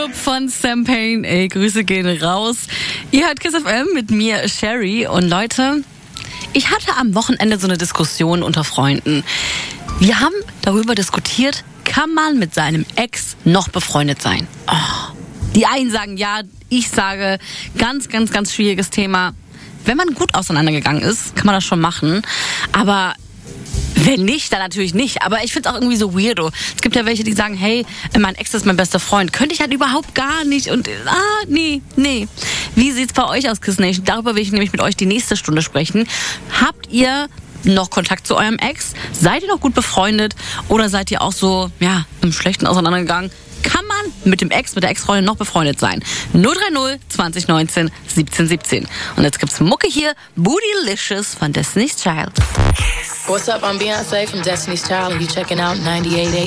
Club von Sam Payne. Ey, Grüße gehen raus. Ihr hört Kiss FM mit mir, Sherry. Und Leute, ich hatte am Wochenende so eine Diskussion unter Freunden. Wir haben darüber diskutiert, kann man mit seinem Ex noch befreundet sein? Oh. Die einen sagen ja, ich sage, ganz, ganz, ganz schwieriges Thema. Wenn man gut auseinandergegangen ist, kann man das schon machen. Aber wenn nicht, dann natürlich nicht. Aber ich finde es auch irgendwie so weirdo. Es gibt ja welche, die sagen, hey, mein Ex ist mein bester Freund. Könnte ich halt überhaupt gar nicht. Und nee. Wie sieht's bei euch aus, Kiss Nation? Darüber will ich nämlich mit euch die nächste Stunde sprechen. Habt ihr noch Kontakt zu eurem Ex? Seid ihr noch gut befreundet? Oder seid ihr auch so, ja, im Schlechten auseinandergegangen? Kann man mit dem Ex, mit der Ex-Freundin noch befreundet sein? 030 2019 1717. Und jetzt gibt's Mucke hier, Bootylicious von Destiny's Child. What's up, I'm Beyonce from Destiny's Child and you checking out 98.8